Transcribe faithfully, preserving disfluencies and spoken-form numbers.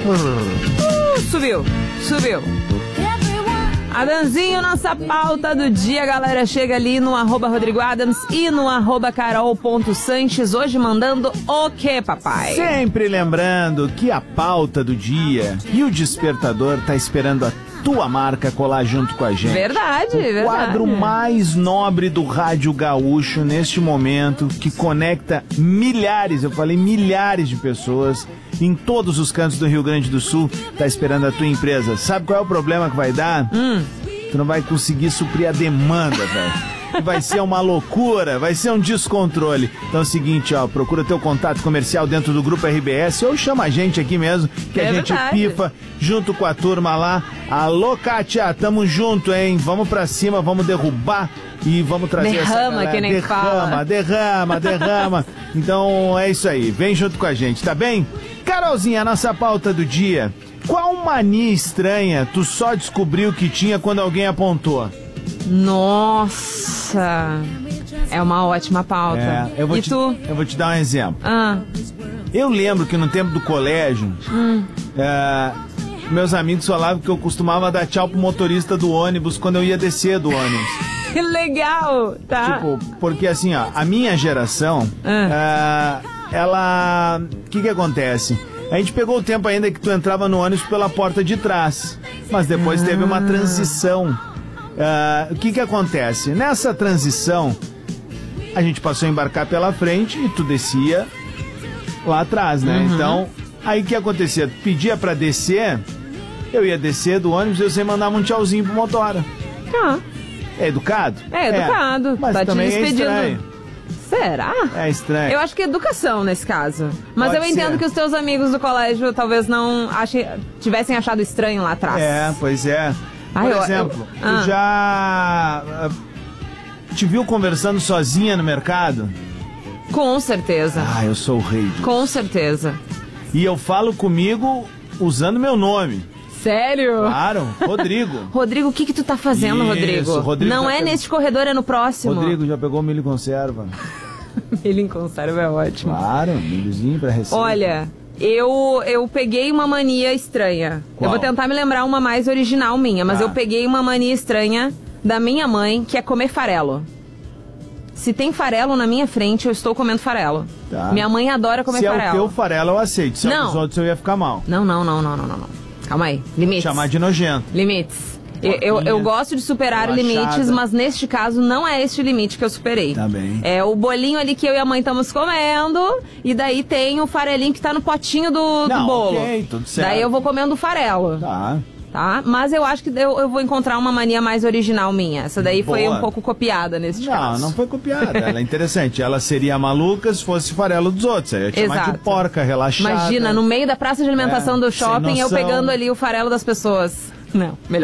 Uh, subiu, subiu. Adamzinho, nossa pauta do dia, galera, chega ali no arroba Rodrigo Adams e no arroba carol.sanches, hoje mandando o quê, papai? Sempre lembrando que a pauta do dia e o despertador tá esperando a tua marca colar junto com a gente. Verdade, o verdade. O quadro mais nobre do rádio gaúcho neste momento, que conecta milhares, eu falei milhares de pessoas em todos os cantos do Rio Grande do Sul, tá esperando a tua empresa. Sabe qual é o problema que vai dar? Hum. Tu não vai conseguir suprir a demanda, velho. Vai ser uma loucura, vai ser um descontrole. Então é o seguinte, ó, procura teu contato comercial dentro do Grupo R B S ou chama a gente aqui mesmo, que é a gente verdade. pifa junto com a turma lá. Alô, Kátia, tamo junto, hein? Vamos pra cima, vamos derrubar e vamos trazer derrama, essa galera. que nem derrama, fala. derrama, derrama. Então é isso aí, vem junto com a gente, tá bem? Carolzinha, a nossa pauta do dia. Qual mania estranha tu só descobriu que tinha quando alguém apontou? Nossa, é uma ótima pauta. É, eu vou e te, tu? Eu vou te dar um exemplo. Ah. Eu lembro que no tempo do colégio, Hum. é, meus amigos falavam que eu costumava dar tchau pro motorista do ônibus quando eu ia descer do ônibus. Que legal, tá? Tipo, porque assim, ó, a minha geração, Ah. é, ela... O que que acontece? A gente pegou o tempo ainda que tu entrava no ônibus pela porta de trás, mas depois ah. teve uma transição. Uh, o que que acontece? Nessa transição, a gente passou a embarcar pela frente e tu descia lá atrás, né? Uhum. Então, aí o que acontecia? Tu pedia pra descer, eu ia descer do ônibus e você mandava um tchauzinho pro motora. Ah. É educado? É educado. É, mas tá também te despedindo. é estranho. Será? É estranho. Eu acho que é educação nesse caso. Mas Pode eu entendo ser. que os teus amigos do colégio talvez não ache... tivessem achado estranho lá atrás. É, pois é. Ah, Por eu- exemplo, eu- ah. tu já uh, te viu conversando sozinha no mercado? Com certeza. Ah, eu sou o rei disso. Com certeza. E eu falo comigo usando meu nome. Sério? Claro, Rodrigo. Rodrigo, o que que tu tá fazendo, Isso, Rodrigo? Rodrigo Não tá é pegando- neste corredor, é no próximo. Rodrigo já pegou milho em conserva. Ele em conserva é ótimo. Claro, milhozinho pra receita. Olha, eu, eu peguei uma mania estranha. Qual? Eu vou tentar me lembrar uma mais original minha, mas Tá. eu peguei uma mania estranha da minha mãe, que é comer farelo. Se tem farelo na minha frente, eu estou comendo farelo. Tá. Minha mãe adora comer Se é farelo. o teu farelo, eu aceito. Se é Não. dos outros, eu ia ficar mal. Não, não, não, não, não, não, não. Calma aí. Limites. Chamar de nojento. Limites. Eu, eu, eu Porquinha, gosto de superar relaxada. limites, mas neste caso não é este limite que eu superei. Tá bem. É o bolinho ali que eu e a mãe estamos comendo, e daí tem o farelinho que tá no potinho do, do Não, bolo. ok, tudo certo. Daí eu vou comendo o farelo, Tá. tá? Mas eu acho que eu, eu vou encontrar uma mania mais original minha. Essa daí foi Boa. um pouco copiada neste Não, caso. não foi copiada. Ela é interessante. Ela seria maluca se fosse farelo dos outros. Aí eu ia te chamar de Exato. porca, relaxada. Imagina, no meio da praça de alimentação É, do sem shopping, eu noção. pegando ali o farelo das pessoas. Não, melhor.